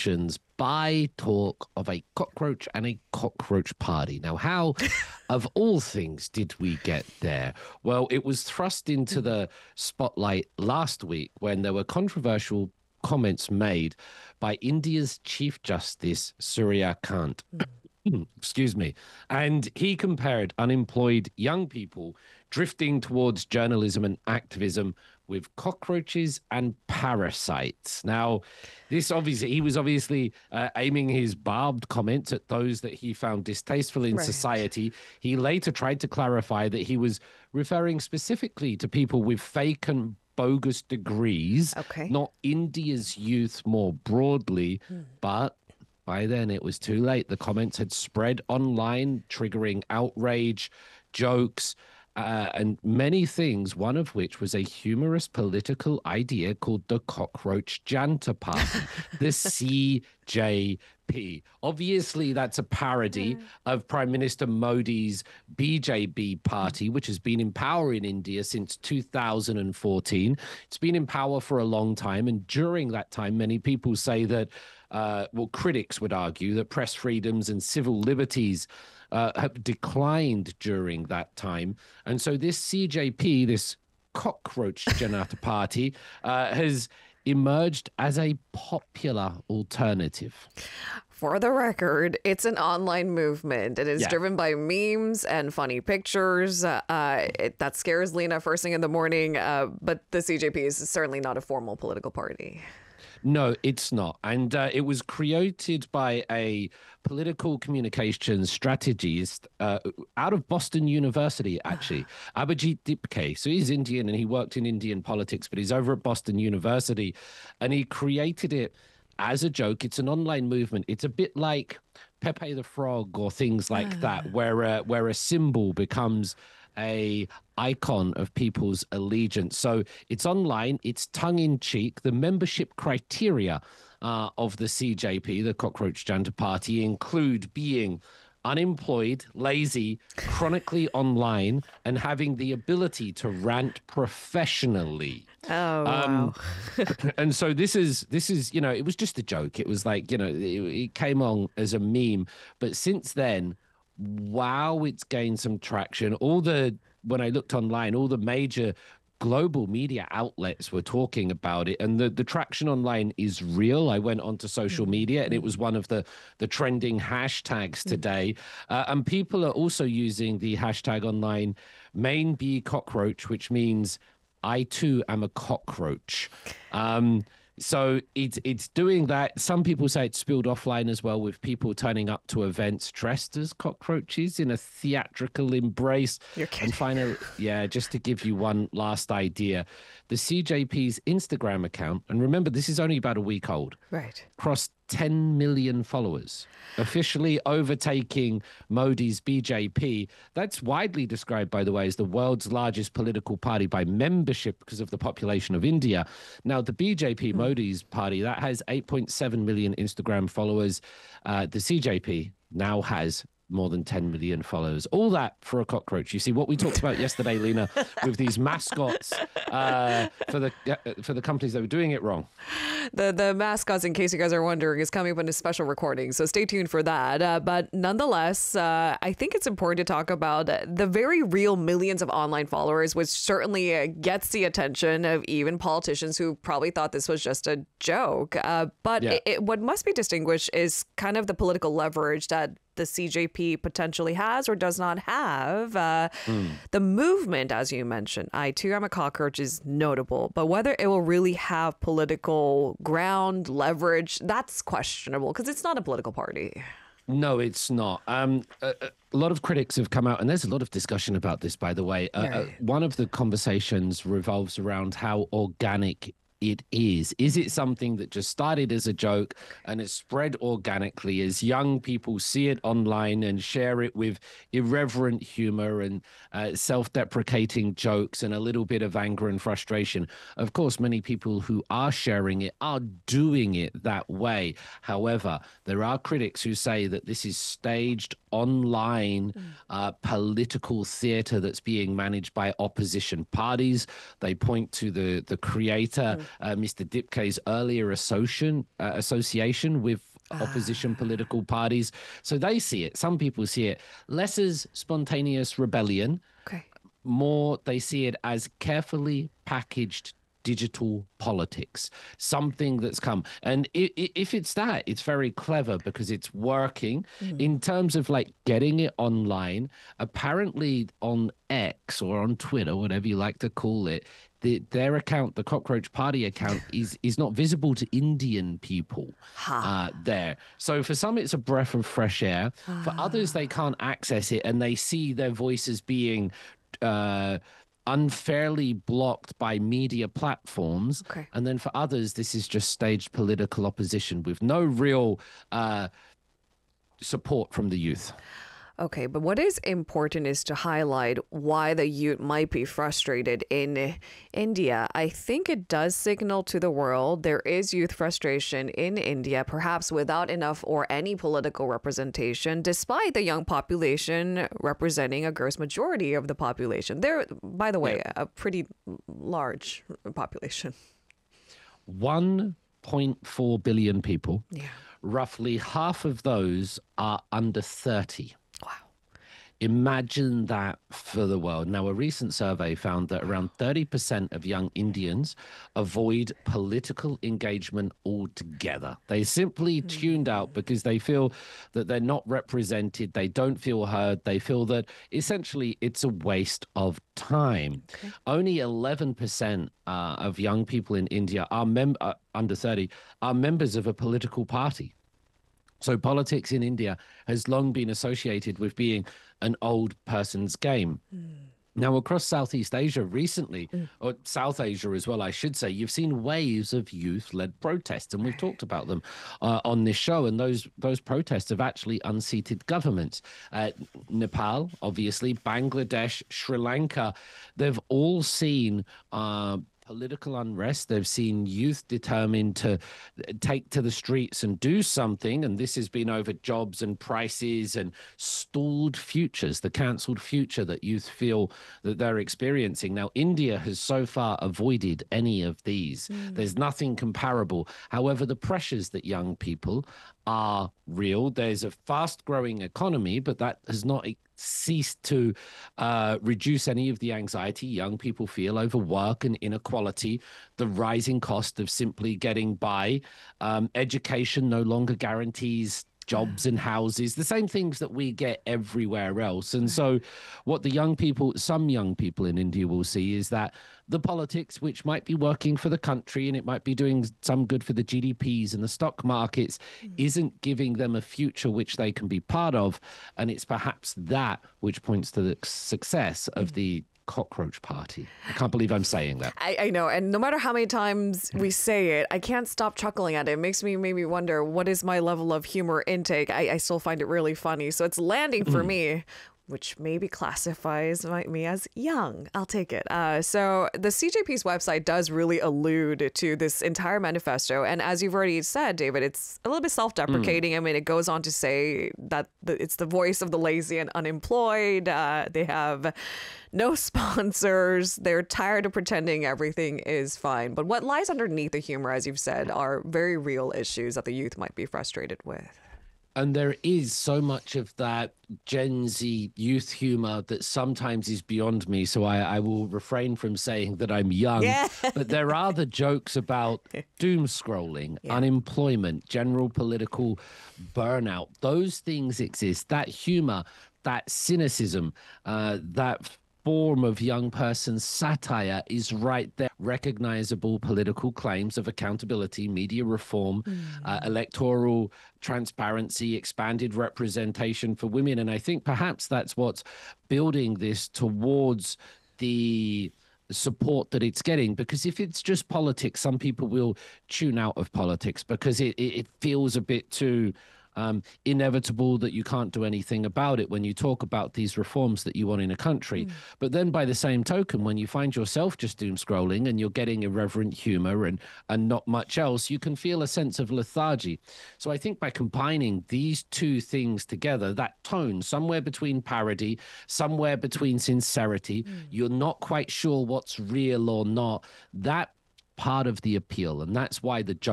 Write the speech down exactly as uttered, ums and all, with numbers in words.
reactions by talk of a cockroach and a cockroach party. Now, how, of all things, did we get there? Well, it was thrust into the spotlight last week when there were controversial comments made by India's Chief Justice, Surya Kant. Excuse me. And he compared unemployed young people drifting towards journalism and activism with cockroaches and parasites. Now, this obviously, he was obviously uh, aiming his barbed comments at those that he found distasteful in Right. society. He later tried to clarify that he was referring specifically to people with fake and bogus degrees, Okay. not India's youth more broadly, but by then, it was too late. The comments had spread online, triggering outrage, jokes, uh, and many things, one of which was a humorous political idea called the Cockroach Janta Party, the C J P. Obviously, that's a parody of Prime Minister Modi's B J P party, which has been in power in India since two thousand fourteen. It's been in power for a long time, and during that time, many people say that Uh, well, critics would argue that press freedoms and civil liberties uh, have declined during that time. And so this C J P, this cockroach Janata party, uh, has emerged as a popular alternative. For the record, it's an online movement. It is Yeah. driven by memes and funny pictures. Uh, uh, it, that scares Lena first thing in the morning. Uh, but the C J P is certainly not a formal political party. No, it's not. And uh, it was created by a political communications strategist uh, out of Boston University, actually, Abhijit Dipke. So he's Indian and he worked in Indian politics, but he's over at Boston University and he created it as a joke. It's an online movement. It's a bit like Pepe the Frog or things like that, where uh, where a symbol becomes a icon of people's allegiance. So it's online, it's tongue-in-cheek. The membership criteria uh, of the C J P, the Cockroach Janta Party, include being unemployed, lazy, chronically online, and having the ability to rant professionally. Oh, wow. And so this is this is you know, it was just a joke. It was like, you know, it, it came on as a meme, but since then, wow, it's gained some traction. All the when I looked online, all the major global media outlets were talking about it, and the, the traction online is real. I went onto social media, and it was one of the the trending hashtags today. Uh, and people are also using the hashtag online main bee cockroach, which means I too am a cockroach. Um, So it's it's doing that. Some people say it's spilled offline as well, with people turning up to events dressed as cockroaches in a theatrical embrace. You're kidding. And finally, yeah, just to give you one last idea, the C J P's Instagram account, and remember, this is only about a week old, Right. crossed ten million followers, officially overtaking Modi's B J P. That's widely described, by the way, as the world's largest political party by membership because of the population of India. Now, the B J P, Modi's party, that has eight point seven million Instagram followers. Uh, the C J P now has more than ten million followers. All that for a cockroach. You see, what we talked about yesterday, Lena, with these mascots uh, for the uh, for the companies that were doing it wrong. The the mascots, in case you guys are wondering, is coming up in a special recording, so stay tuned for that. Uh, but nonetheless, uh, I think it's important to talk about the very real millions of online followers, which certainly uh, gets the attention of even politicians who probably thought this was just a joke. Uh, but Yeah. it, it, what must be distinguished is kind of the political leverage that the C J P potentially has or does not have. Uh, The movement, as you mentioned, I too am a cockroach, is notable, but whether it will really have political ground leverage, that's questionable because it's not a political party. No, it's not. Um, a, a lot of critics have come out, and there's a lot of discussion about this, by the way. Uh, uh, Right. one of the conversations revolves around how organic it is. Is it something that just started as a joke and it's spread organically as young people see it online and share it with irreverent humor and uh, self-deprecating jokes and a little bit of anger and frustration? Of course, many people who are sharing it are doing it that way. However, there are critics who say that this is staged online uh, political theater that's being managed by opposition parties. They point to the, the creator uh, Mister Dipke's earlier association, uh, association with opposition political parties. So they see it. Some people see it less as spontaneous rebellion, Okay. more they see it as carefully packaged digital politics, something that's come. And i- i- if it's that, it's very clever because it's working in terms of like getting it online. Apparently on X or on Twitter, whatever you like to call it, the, their account, the Cockroach Party account, is is not visible to Indian people uh, there. So for some, it's a breath of fresh air. For others, they can't access it and they see their voices being uh, unfairly blocked by media platforms. Okay. And then for others, this is just staged political opposition with no real uh, support from the youth. Okay, but what is important is to highlight why the youth might be frustrated in India. I think it does signal to the world there is youth frustration in India, perhaps without enough or any political representation, despite the young population representing a gross majority of the population. They're, by the way, a pretty large population. one point four billion people. Yeah. Roughly half of those are under thirty. Wow. Imagine that for the world. Now, a recent survey found that around thirty percent of young Indians avoid political engagement altogether. They simply tuned out because they feel that they're not represented. They don't feel heard. They feel that essentially it's a waste of time. Okay. Only eleven percent uh, of young people in India are mem- uh, under thirty are members of a political party. So politics in India has long been associated with being an old person's game. Mm. Now, across Southeast Asia recently, mm. or South Asia as well, I should say, you've seen waves of youth-led protests, and we've talked about them uh, on this show, and those those protests have actually unseated governments. Uh, Nepal, obviously, Bangladesh, Sri Lanka, they've all seen uh, political unrest. They've seen youth determined to take to the streets and do something. And this has been over jobs and prices and stalled futures, the cancelled future that youth feel that they're experiencing. Now, India has so far avoided any of these. Mm. There's nothing comparable. However, the pressures that young people are real. There's a fast growing economy, but that has not ceased to uh, reduce any of the anxiety young people feel over work and inequality, the rising cost of simply getting by. Um, education no longer guarantees jobs and houses, the same things that we get everywhere else. And so what the young people, some young people in India will see is that the politics, which might be working for the country and it might be doing some good for the G D Ps and the stock markets, mm. isn't giving them a future which they can be part of. And it's perhaps that which points to the success of mm. the Cockroach Party. I can't believe I'm saying that. I, I know. And no matter how many times we say it, I can't stop chuckling at it. It makes me maybe wonder, what is my level of humor intake? I, I still find it really funny. So it's landing for me, which maybe classifies my, me as young. I'll take it. Uh, so the C J P's website does really allude to this entire manifesto. And as you've already said, David, it's a little bit self-deprecating. Mm. I mean, it goes on to say that the, it's the voice of the lazy and unemployed. Uh, they have no sponsors. They're tired of pretending everything is fine. But what lies underneath the humor, as you've said, are very real issues that the youth might be frustrated with. And there is so much of that Gen Z youth humor that sometimes is beyond me. So I, I will refrain from saying that I'm young. Yeah. But there are the jokes about doom scrolling, yeah. unemployment, general political burnout. Those things exist. That humor, that cynicism, uh, that form of young person's satire is right there. Recognizable political claims of accountability, media reform, mm. uh, electoral transparency, expanded representation for women. And I think perhaps that's what's building this towards the support that it's getting, because if it's just politics, some people will tune out of politics because it, it, it feels a bit too Um, inevitable that you can't do anything about it when you talk about these reforms that you want in a country. Mm. But then by the same token, when you find yourself just doom scrolling and you're getting irreverent humor and, and not much else, you can feel a sense of lethargy. So I think by combining these two things together, that tone, somewhere between parody, somewhere between sincerity, mm. you're not quite sure what's real or not, that part of the appeal. And that's why the